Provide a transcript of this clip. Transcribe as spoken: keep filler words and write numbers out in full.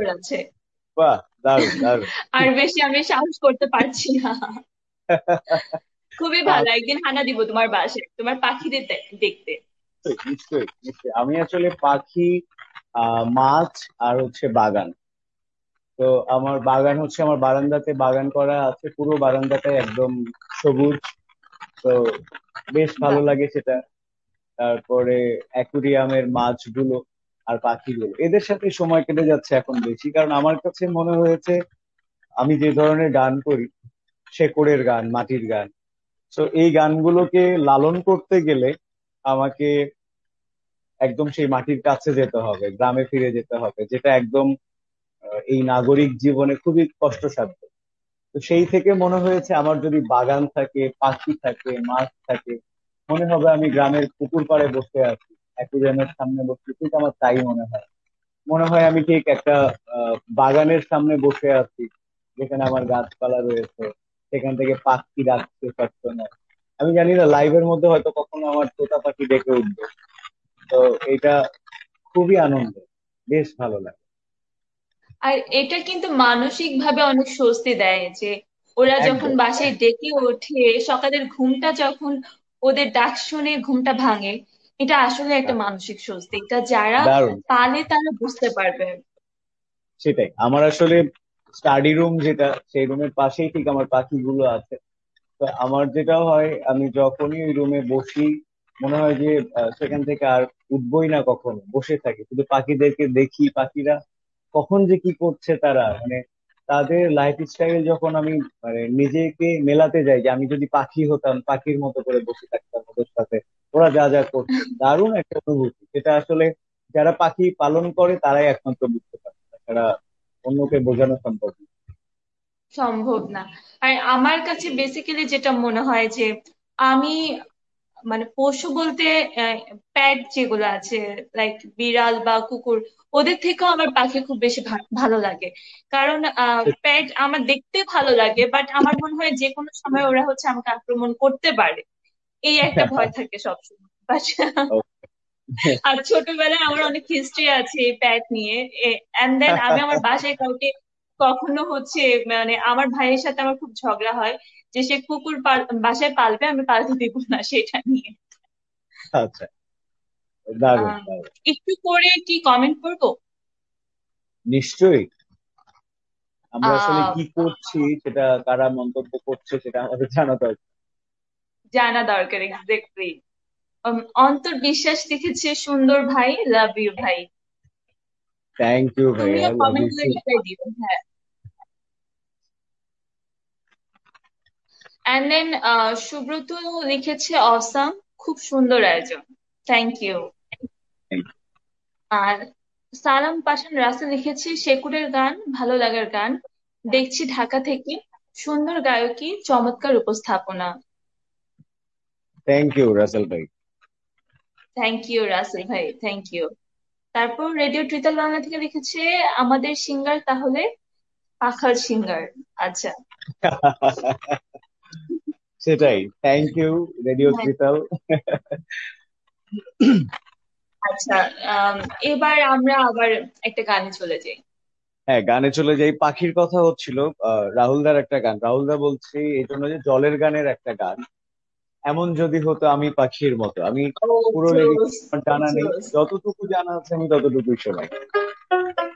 আছে। বাহ, দারুণ দারুণ। আর বেশি আমি সাহস করতে পারছি না। খুবই ভালো, পাখি, একদিন হানা দিব তোমার বাসায় তোমার পাখিদের দে- দেখতে। নিশ্চয়ই নিশ্চয়ই। আমি আসলে পাখি, আহ মাছ, আর হচ্ছে বাগান। তো আমার বাগান হচ্ছে, আমার বারান্দাতে বাগান করা আছে, পুরো বারান্দাটাই একদম সবুজ। তো বেশ ভালো বাহ। লাগে সেটা। তারপরে অ্যাকুরিয়ামের মাছগুলো আর পাখিগুলো, এদের সাথে সময় কেটে যাচ্ছে এখন বেশি, কারণ আমার কাছে মনে হয়েছে আমি যে ধরনের গান করি, শেকড়ের গান, মাটির গান, তো এই গানগুলোকে লালন করতে গেলে আমাকে একদম সেই মাটির কাছে যেতে হবে, গ্রামে ফিরে যেতে হবে, যেটা একদম আহ, এই নাগরিক জীবনে খুবই কষ্টসাধ্য। তো সেই থেকে মনে হয়েছে আমার যদি বাগান থাকে, পাখি থাকে, মাছ থাকে, মনে হবে আমি গ্রামের পুকুর পাড়ে বসে আছি, অ্যাকুরিয়ামের সামনে বসে, ঠিক আমার তাই মনে হয়। মনে হয় আমি ঠিক একটা আহ, বাগানের সামনে বসে আছি, যেখানে আমার গাছপালা রয়েছে, সেখান থেকে পাখি ডাকছে সবসময়। আমি জানি না লাইভের মধ্যে হয়তো কখনো আমার তোতা পাখি ডেকে উঠবে। তো এটা খুবই আনন্দ, বেশ ভালো লাগে। আর এটা কিন্তু মানসিক ভাবে অনেক স্বস্তি দেয় যে ওরা যখন একদম বাসায় একদম। ডেকে ওঠে, সকালের ঘুমটা যখন ওদের ডাক শুনে ঘুমটা ভাঙে, এটা আসলে একটা হ্যাঁ, মানসিক স্বস্তি, এটা যারা দারুণ। পালে তারা বুঝতে পারবে। সেটাই, আমার আসলে স্টাডি রুম যেটা, সেই রুমের পাশেই ঠিক আমার পাখিগুলো আছে। তো আমার যেটা হয়, আমি যখনই ওই রুমে বসি, মনে হয় যে আহ, সেখান থেকে আর উঠবই না, কখনো বসে থাকি শুধু পাখিদেরকে দেখি, পাখিরা কখন যে কি করছে, তারা মানে তাদের লাইফ স্টাইল যখন আমি মানে নিজেকে মেলাতে যাই, যে আমি যদি পাখি হতাম, পাখির মতো করে বসে থাকতাম ওদের সাথে, ওরা যা যা করছে, দারুণ একটা অনুভূতি। সেটা আসলে যারা পাখি পালন করে তারাই একমাত্র বুঝতে পারে, তাছাড়া অন্যকে বোঝানো সম্ভব না। সম্ভব না। আর আমার কাছে বেসিক্যালি যেটা মনে হয় যে আমি মানে পশু বলতে প্যাট যেগুলো আছে, লাইক বিড়াল বা কুকুর, ওদের থেকেও আমার পাখি খুব বেশি ভা- ভালো লাগে। কারণ প্যাট আমার দেখতে ভালো লাগে, বাট আমার মনে হয় যে কোনো সময় ওরা হচ্ছে আমাকে আক্রমণ করতে পারে, এই একটা ভয় থাকে সবসময়। বাট আর ছোটবেলায় আমার অনেক হিস্ট্রি আছে প্যাট নিয়ে। এন্ড দেন আমি আমার বাসায় কাউকে কখনো হচ্ছে মানে আমার ভাইয়ের সাথে আমার খুব ঝগড়া হয় যে সে কুকুর পাল- বাসায় পালবে, আমি পালতে দিব না সেটা নিয়ে। আচ্ছা, দারুণ আম, দারুণ। একটু করে কি কমেন্ট করবো? নিশ্চয়ই। আমরা আসলে আহ কি করছি, সেটা কারা মন্তব্য করছে, সেটা আমাদের জানা দরকার। জানা দরকার, এক্স্যাক্টলি। অন্তর বিশ্বাস লিখেছে, সুন্দর ভাই, লাভ ইউ ভাই। থ্যাংক ইউ ভাই, তুমিও আই লাভ কমেন্ট ইউ গুলো টু। রিপ্লাই দিও, হ্যাঁ। এন্ড দেন সুব্রত লিখেছে, অসাম, খুব সুন্দর আয়োজন, থ্যাংক ইউ। আর সালাম পাঠান রাসেল লিখেছে, শেকুরের গান, ভালো লাগার গান, দেখছি ঢাকা থেকে, সুন্দর গায়কী, চমৎকার উপস্থাপনা। থ্যাংক ইউ রাসেল ভাই। থ্যাংক ইউ রাসেল ভাই, থ্যাংক ইউ। তারপর রেডিও ট্রিটল বাংলা থেকে লিখেছে, আমাদের সিঙ্গার তাহলে পাখাল সিঙ্গার। আচ্ছা। সেটাই, থ্যাংক ইউ রেডিও হ্যাঁ। ত্রিতাল। আচ্ছা। আম, এবার আমরা আবার একটা গানে চলে যাই। হ্যাঁ, গানে চলে যাই। পাখির কথা হচ্ছিল, আহ, রাহুল দার একটা গান, রাহুল দা বলছে এই জন্য যে জলের গানের একটা গান, এমন যদি হতো আমি পাখির মতো। আমি ও, পুরো লিরিক্স জোস, আমার জানা নেই, জোস। যতটুকু জানা আছে আমি ততটুকুই শোনাই।